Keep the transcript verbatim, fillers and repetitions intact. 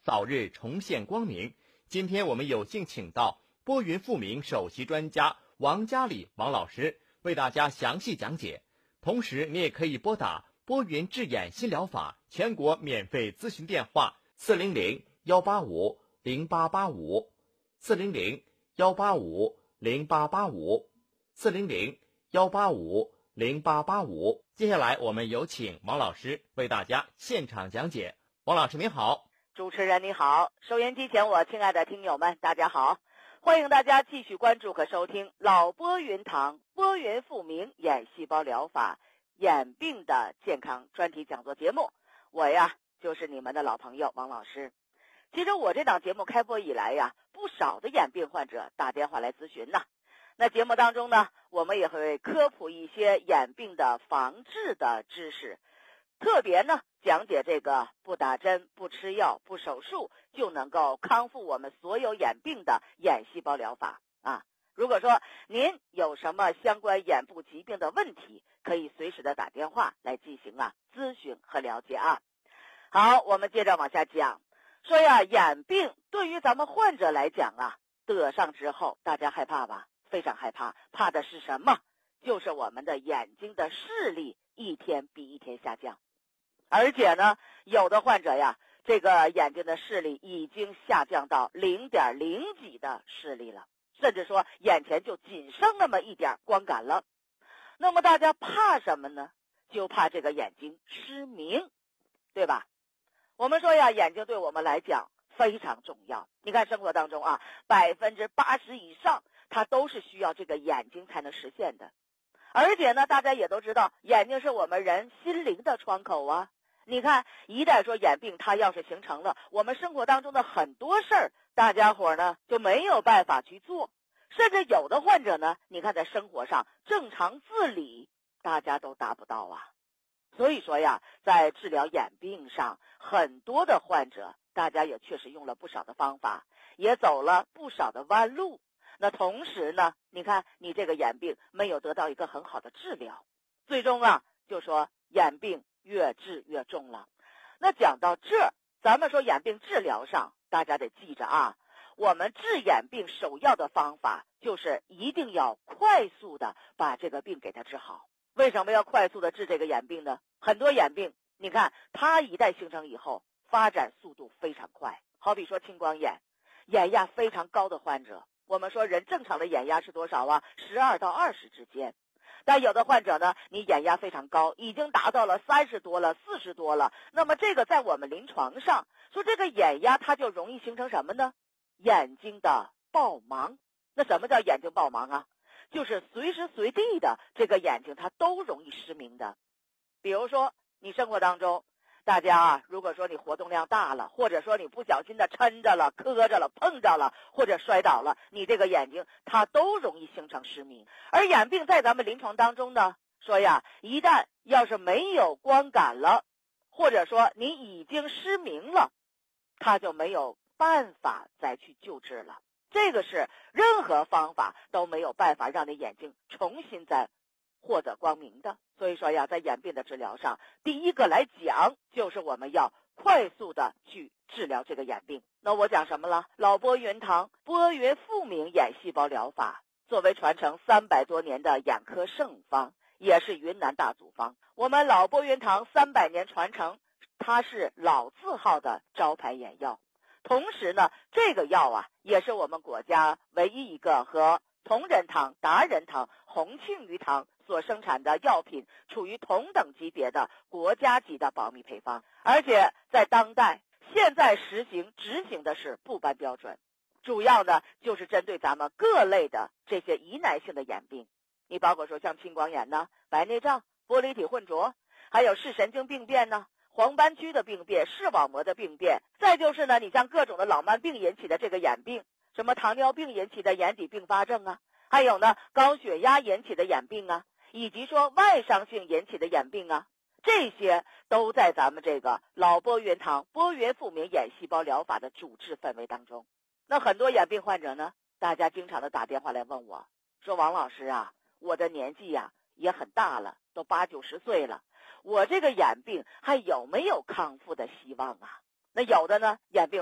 早日重现光明。今天我们有幸请到拨云复明首席专家王嘉礼王老师为大家详细讲解。同时你也可以拨打拨云智眼新疗法全国免费咨询电话四零零幺八五零八八五四零零幺八五零八八五四零零幺八五零八八五。接下来我们有请王老师为大家现场讲解。王老师您好。 主持人你好，收音机前我亲爱的听友们大家好，欢迎大家继续关注和收听老拨云堂拨云复明眼细胞疗法眼病的健康专题讲座节目。我呀就是你们的老朋友王老师。其实我这档节目开播以来呀，不少的眼病患者打电话来咨询呢。那节目当中呢，我们也会科普一些眼病的防治的知识，特别呢讲解这个不打针、不吃药、不手术就能够康复我们所有眼病的眼细胞疗法啊。如果说您有什么相关眼部疾病的问题，可以随时的打电话来进行啊咨询和了解啊。好，我们接着往下讲，说呀，眼病对于咱们患者来讲啊，得上之后大家害怕吧？非常害怕，怕的是什么？就是我们的眼睛的视力一天比一天下降。而且呢，有的患者呀，这个眼睛的视力已经下降到零点零几的视力了，甚至说眼前就仅剩那么一点光感了。那么大家怕什么呢？就怕这个眼睛失明，对吧？我们说呀，眼睛对我们来讲非常重要。你看生活当中啊，百分之八十以上它都是需要这个眼睛才能实现的。而且呢，大家也都知道，眼睛是我们人心灵的窗口啊。你看，一旦说眼病它要是形成了，我们生活当中的很多事儿，大家伙呢就没有办法去做，甚至有的患者呢，你看在生活上正常自理，大家都达不到啊。所以说呀，在治疗眼病上，很多的患者，大家也确实用了不少的方法，也走了不少的弯路。那同时呢，你看你这个眼病没有得到一个很好的治疗，最终啊，就说眼病越治越重了。那讲到这儿，咱们说眼病治疗上，大家得记着啊，我们治眼病首要的方法就是一定要快速的把这个病给它治好。为什么要快速的治这个眼病呢？很多眼病，你看它一旦形成以后，发展速度非常快。好比说青光眼，眼压非常高的患者，我们说人正常的眼压是多少啊？十二到二十之间。但有的患者呢，你眼压非常高，已经达到了三十多了、四十多了。那么这个在我们临床上说，这个眼压它就容易形成什么呢？眼睛的暴盲。那什么叫眼睛暴盲啊？就是随时随地的这个眼睛它都容易失明的。比如说你生活当中，大家啊，如果说你活动量大了，或者说你不小心的抻着了、磕着了、碰着了，或者摔倒了，你这个眼睛它都容易形成失明。而眼病在咱们临床当中呢，说呀，一旦要是没有光感了，或者说你已经失明了，它就没有办法再去救治了。这个是任何方法都没有办法让你眼睛重新再获得光明的。所以说呀，在眼病的治疗上，第一个来讲就是我们要快速的去治疗这个眼病。那我讲什么了？老拨云堂拨云复明眼细胞疗法作为传承三百多年的眼科圣方，也是云南大祖方。我们老拨云堂三百年传承，它是老字号的招牌眼药。同时呢，这个药啊，也是我们国家唯一一个和同仁堂、达仁堂、洪庆余堂所生产的药品处于同等级别的国家级的保密配方。而且在当代现在实行执行的是部颁标准，主要呢就是针对咱们各类的这些疑难性的眼病。你包括说像青光眼呢、白内障、玻璃体混浊，还有视神经病变呢、黄斑区的病变、视网膜的病变，再就是呢，你像各种的老慢病引起的这个眼病，什么糖尿病引起的眼底并发症啊，还有呢高血压引起的眼病啊，以及说外伤性引起的眼病啊，这些都在咱们这个老拨云堂拨云复明眼细胞疗法的主治范围当中。那很多眼病患者呢，大家经常的打电话来问我，说王老师啊，我的年纪呀、啊、也很大了，都八九十岁了，我这个眼病还有没有康复的希望啊？那有的呢，眼病